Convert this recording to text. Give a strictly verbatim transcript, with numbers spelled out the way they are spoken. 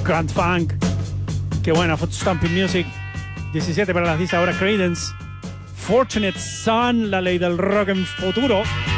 Grand Funk. Qué buena, Foot Stomping Music. diecisiete para las diez ahora, Creedence. Fortunate Son, la ley del rock en futuro.